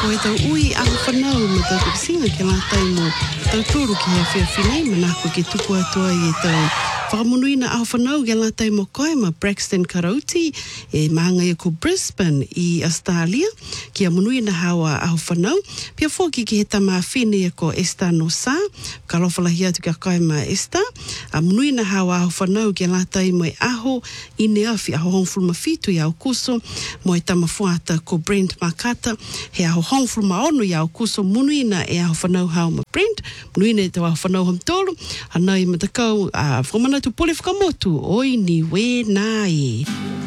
ko e tau ui a whanau me tau kusinga ke la tai mo tau tūru ki hea whia whinei manako ke tuku atua i e tau whakamunuina a whanau ke la tai mo koe ma Braxton Karauti e maanga i ko Brisbane i Australia ki a munuina hawa a whanau pia fōki ki he tama whine e ko Esther Nosa ka lofalahi atu kia koe ma Esther a munuina hawa a whanau ke la tai mo e aho i ne awhi aho hongfulma fitu i au kuso mo e tama fuata ko Brent Makata he aho hongfulma ono i au kuso munuina e aho whanau hao ma Brent munuina e tau aho whanau ham tolu anai matakau a whakamana tu pole whakamotu oi ni we nai.